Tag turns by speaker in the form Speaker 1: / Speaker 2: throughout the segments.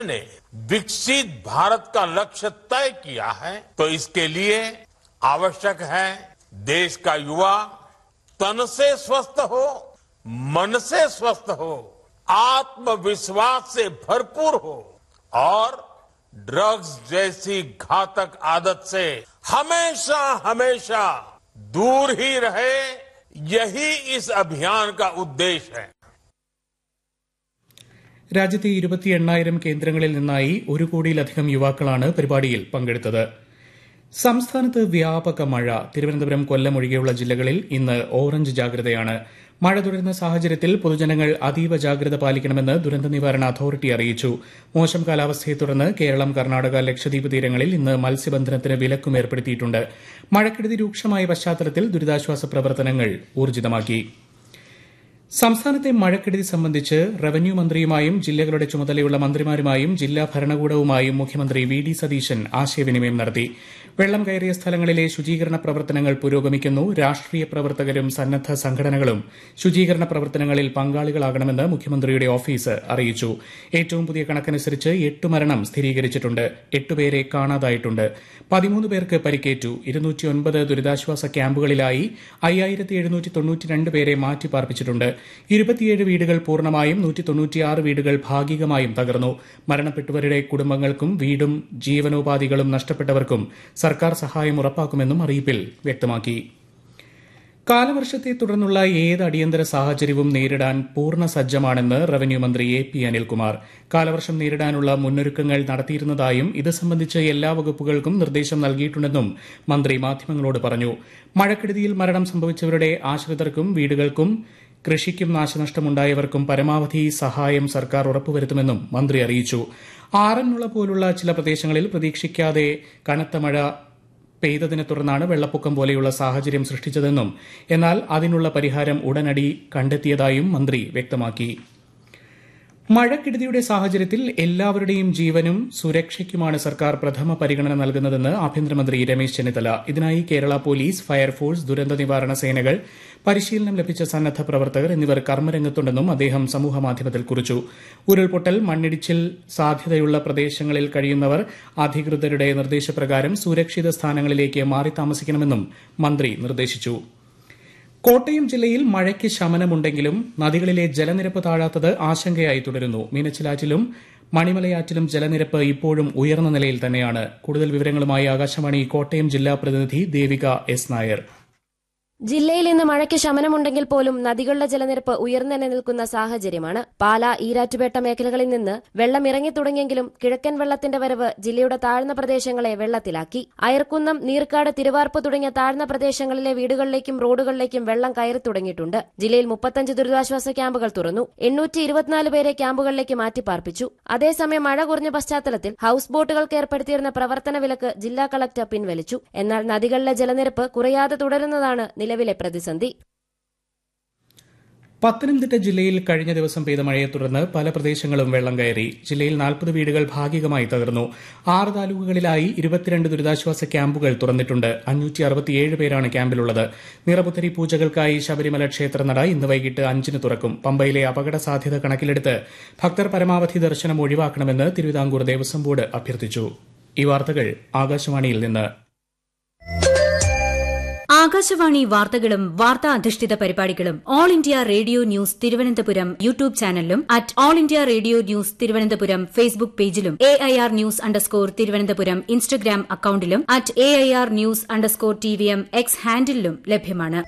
Speaker 1: ने विकसित भारत का लक्ष्य तय किया है तो इसके लिए आवश्यक है देश का युवा तन से स्वस्थ हो, मन से स्वस्थ हो, आत्मविश्वास से भरपूर हो और ड्रग्स जैसी घातक आदत से हमेशा हमेशा दूर ही रहे, यही इस अभियान का उद्देश्य है.
Speaker 2: രാജ്യത്തെ 28,000 കേന്ദ്രങ്ങളിൽ നിന്നായി 1 കോടിയിലധികം യുവാക്കളാണ് പരിപാടിയിൽ പങ്കെടുത്തത്. സംസ്ഥാനത്ത് വ്യാപക മഴ. തിരുവനന്തപുരം, കൊല്ലം ഒഴികെയുള്ള ജില്ലകളിൽ ഇന്ന് ഓറഞ്ച് ജാഗ്രതയാണ്. മഴ തുടരുന്ന സാഹചര്യത്തിൽ പൊതുജനങ്ങൾ അതീവ ജാഗ്രത പാലിക്കണമെന്ന് ദുരന്ത നിവാരണ അതോറിറ്റി അറിയിച്ചു. മോശം കാലാവസ്ഥയെ തുടർന്ന് കേരളം, കർണാടക, ലക്ഷദ്വീപ് തീരങ്ങളിൽ ഇന്ന് മത്സ്യബന്ധനത്തിന് വിലക്കും ഏർപ്പെടുത്തിയിട്ടുണ്ട്. മഴക്കെടുതി രൂക്ഷമായ പശ്ചാത്തലത്തിൽ ദുരിതാശ്വാസ പ്രവർത്തനങ്ങൾ ഊർജിതമാക്കി. സംസ്ഥാനത്തെ മഴക്കെടുതി സംബന്ധിച്ച് റവന്യൂ മന്ത്രിയുമായും ജില്ലകളുടെ ചുമതലയുള്ള മന്ത്രിമാരുമായും ജില്ലാ ഭരണകൂടവുമായും മുഖ്യമന്ത്രി വി ഡി സതീശൻ ആശയവിനിമയം നടത്തി. വെള്ളം കയറിയ സ്ഥലങ്ങളിലെ ശുചീകരണ പ്രവർത്തനങ്ങൾ പുരോഗമിക്കുന്നു. രാഷ്ട്രീയ പ്രവർത്തകരും സന്നദ്ധ സംഘടനകളും ശുചീകരണ പ്രവർത്തനങ്ങളിൽ പങ്കാളികളാകണമെന്ന് മുഖ്യമന്ത്രിയുടെ ഓഫീസ് അറിയിച്ചു. ഏറ്റവും പുതിയ കണക്കനുസരിച്ച് 8 മരണം സ്ഥിരീകരിച്ചിട്ടുണ്ട്. 8 പേരെ കാണാതായിട്ടുണ്ട്. 13 പേർക്ക് പരിക്കേറ്റു. 209 ദുരിതാശ്വാസ ക്യാമ്പുകളിലായി 5,792 പേരെ മാറ്റിപ്പാർപ്പിച്ചിട്ടുണ്ട്. 27 വീടുകൾ പൂർണ്ണമായും 196 വീടുകൾ ഭാഗികമായും തകർന്നു. മരണപ്പെട്ടവരുടെ കുടുംബങ്ങൾക്കും വീടും ജീവനോപാധികളും നഷ്ടപ്പെട്ടവർക്കും സർക്കാർ സഹായം ഉറപ്പാക്കുമെന്നും അറിയിപ്പിൽ വ്യക്തമാക്കി. കാലവർഷത്തെ തുടർന്നുള്ള ഏത് അടിയന്തര സാഹചര്യവും നേരിടാൻ പൂർണ്ണ സജ്ജമാണെന്ന് റവന്യൂ മന്ത്രി എ പി അനിൽകുമാർ. കാലവർഷം നേരിടാനുള്ള മുന്നൊരുക്കങ്ങൾ നടത്തിയിരുന്നതായും ഇത് സംബന്ധിച്ച് എല്ലാ വകുപ്പുകൾക്കും നിർദ്ദേശം നൽകിയിട്ടുണ്ടെന്നും മന്ത്രി മാധ്യമങ്ങളോട് പറഞ്ഞു. മഴക്കെടുതിയിൽ മരണം സംഭവിച്ചവരുടെ ആശ്രിതർക്കും വീടുകൾക്കും കൃഷിക്കും നാശനഷ്ടമുണ്ടായവർക്കും പരമാവധി സഹായം സർക്കാർ ഉറപ്പുവരുത്തുമെന്നും മന്ത്രി അറിയിച്ചു. ആറന്മുള പോലുള്ള ചില പ്രദേശങ്ങളിൽ പ്രതീക്ഷിക്കാതെ കനത്ത മഴ പെയ്തതിനെ തുടർന്നാണ് വെള്ളപ്പൊക്കം പോലെയുള്ള സാഹചര്യം സൃഷ്ടിച്ചതെന്നും എന്നാൽ അതിനുള്ള പരിഹാരം ഉടനടി കണ്ടെത്തിയതായും മന്ത്രി വ്യക്തമാക്കി. മഴക്കെടുതിയുടെ സാഹചര്യത്തിൽ എല്ലാവരുടെയും ജീവനും സുരക്ഷയ്ക്കുമാണ് സർക്കാർ പ്രഥമ പരിഗണന നൽകുന്നതെന്ന് ആഭ്യന്തരമന്ത്രി രമേശ് ചെന്നിത്തല. ഇതിനായി കേരള പോലീസ്, ഫയർഫോഴ്സ്, ദുരന്ത നിവാരണ സേനകൾ, പരിശീലനം ലഭിച്ച സന്നദ്ധ പ്രവർത്തകർ എന്നിവർ കർമ്മരംഗത്തുണ്ടെന്നും അദ്ദേഹം സമൂഹമാധ്യമത്തിൽ കുറിച്ചു. ഉരുൾപൊട്ടൽ, മണ്ണിടിച്ചിൽ സാധ്യതയുള്ള പ്രദേശങ്ങളിൽ കഴിയുന്നവർ അധികൃതരുടെ നിർദ്ദേശപ്രകാരം സുരക്ഷിത സ്ഥാനങ്ങളിലേക്ക് മാറി താമസിക്കണമെന്നും മന്ത്രി നിർദ്ദേശിച്ചു. കോട്ടയം ജില്ലയിൽ മഴയ്ക്ക് ശമനമുണ്ടെങ്കിലും നദികളിലെ ജലനിരപ്പ് താഴാത്തത് ആശങ്കയായി തുടരുന്നു. മീനച്ചിലാറ്റിലും മണിമലയാറ്റിലും ജലനിരപ്പ് ഇപ്പോഴും ഉയർന്ന നിലയിൽ തന്നെയാണ്. കൂടുതൽ വിവരങ്ങളുമായി ആകാശവാണി കോട്ടയം ജില്ലാ പ്രതിനിധി ദേവിക എസ് നായർ.
Speaker 3: ജില്ലയിൽ ഇന്ന് മഴയ്ക്ക് ശമനമുണ്ടെങ്കിൽ പോലും നദികളുടെ ജലനിരപ്പ് ഉയർന്നു നിൽക്കുന്ന സാഹചര്യമാണ്. പാല, ഈരാറ്റുപേട്ട മേഖലകളിൽ നിന്ന് വെള്ളം ഇറങ്ങി തുടങ്ങിയെങ്കിലും കിഴക്കൻ വെള്ളത്തിന്റെ വരവ് ജില്ലയുടെ താഴ്ന്ന പ്രദേശങ്ങളെ വെള്ളത്തിലാക്കി. അയർക്കുന്നം, നീർക്കാട്, തിരുവാർപ്പ് തുടങ്ങിയ താഴ്ന്ന പ്രദേശങ്ങളിലെ വീടുകളിലേക്കും റോഡുകളിലേക്കും വെള്ളം കയറി തുടങ്ങിയിട്ടുണ്ട്. ജില്ലയിൽ 35 ദുരിതാശ്വാസ ക്യാമ്പുകൾ തുറന്നു. 824 പേരെ ക്യാമ്പുകളിലേക്ക് മാറ്റിപ്പാർപ്പിച്ചു. അതേസമയം മഴ കുറഞ്ഞ പശ്ചാത്തലത്തിൽ ഹൌസ് ബോട്ടുകൾക്ക് ഏർപ്പെടുത്തിയിരുന്ന പ്രവർത്തന വിലക്ക് ജില്ലാ കളക്ടർ പിൻവലിച്ചു. എന്നാൽ നദികളിലെ ജലനിരപ്പ് കുറയാതെ തുടരുന്നതാണ് നിലവിലെ പ്രതിസന്ധി.
Speaker 2: പത്തനംതിട്ട ജില്ലയിൽ കഴിഞ്ഞ ദിവസം പെയ്ത മഴയെ തുടർന്ന് പല പ്രദേശങ്ങളും വെള്ളം കയറി. ജില്ലയിൽ 40 വീടുകൾ ഭാഗികമായി തകർന്നു. 6 താലൂക്കുകളിലായി 22 ദുരിതാശ്വാസ ക്യാമ്പുകൾ തുറന്നിട്ടുണ്ട്. 567 പേരാണ് ക്യാമ്പിലുള്ളത്. നിറപുത്തരി പൂജകൾക്കായി ശബരിമല ക്ഷേത്രനട ഇന്ന് വൈകിട്ട് 5-ന് തുറക്കും. പമ്പയിലെ അപകട സാധ്യത കണക്കിലെടുത്ത് ഭക്തർ പരമാവധി ദർശനം ഒഴിവാക്കണമെന്ന് തിരുവിതാംകൂർ ദേവസ്വം ബോർഡ് അഭ്യർത്ഥിച്ചു. ഈ വാർത്തകൾ ആകാശവാണിയിൽ നിന്ന്.
Speaker 4: ആകാശവാണി വാർത്തകളും വാർത്താ അധിഷ്ഠിത പരിപാടികളും all India radio news Thiruvananthapuram YouTube ചാനലിലും at all India radio news Thiruvananthapuram Facebook പേജിലും AIR ന്യൂസ് _ ഇൻസ്റ്റഗ്രാം അക്കൌണ്ടിലും at AIR news _ TVM X ഹാൻഡിലും ലഭ്യമാണ്.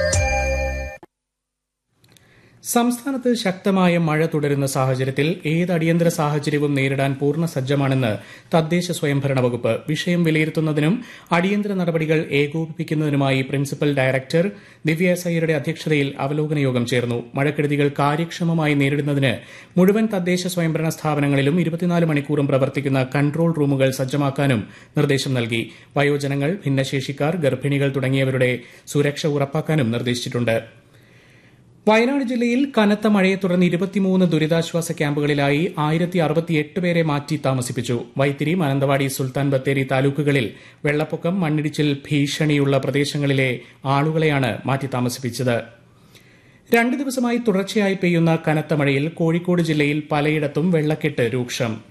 Speaker 2: സംസ്ഥാനത്ത് ശക്തമായ മഴ തുടരുന്ന സാഹചര്യത്തിൽ ഏത് അടിയന്തര സാഹചര്യവും നേരിടാൻ പൂർണ്ണ സജ്ജമാണെന്ന് തദ്ദേശ സ്വയംഭരണ വകുപ്പ്. വിഷയം വിലയിരുത്തുന്നതിനും അടിയന്തര നടപടികൾ ഏകോപിപ്പിക്കുന്നതിനുമായി പ്രിൻസിപ്പൽ ഡയറക്ടർ ദിവ്യ എസ് അയ്യരുടെ അധ്യക്ഷതയിൽ അവലോകന യോഗം ചേർന്നു. മഴക്കെടുതികൾ കാര്യക്ഷമമായി നേരിടുന്നതിന് മുഴുവൻ തദ്ദേശ സ്വയംഭരണ സ്ഥാപനങ്ങളിലും 24 മണിക്കൂറും പ്രവർത്തിക്കുന്ന കൺട്രോൾ റൂമുകൾ സജ്ജമാക്കാനും നിർദ്ദേശം നൽകി. വയോജനങ്ങൾ, ഭിന്നശേഷിക്കാർ, ഗർഭിണികൾ തുടങ്ങിയവരുടെ സുരക്ഷ ഉറപ്പാക്കാനും നിർദ്ദേശിച്ചിട്ടുണ്ട്. വയനാട് ജില്ലയിൽ കനത്ത മഴയെ തുടർന്ന് 23 ദുരിതാശ്വാസ ക്യാമ്പുകളിലായി 1068 പേരെ മാറ്റി താമസിപ്പിച്ചു. വൈത്തിരി, മാനന്തവാടി, സുൽത്താൻ ബത്തേരി താലൂക്കുകളിൽ വെള്ളപ്പൊക്കം, മണ്ണിടിച്ചിൽ ഭീഷണിയുള്ള പ്രദേശങ്ങളിലെ ആളുകളെയാണ് മാറ്റി താമസിപ്പിച്ചത്. 2 ദിവസമായി തുടർച്ചയായി പെയ്യുന്ന കനത്ത മഴയിൽ കോഴിക്കോട് ജില്ലയിൽ പലയിടത്തും വെള്ളക്കെട്ട് രൂക്ഷം.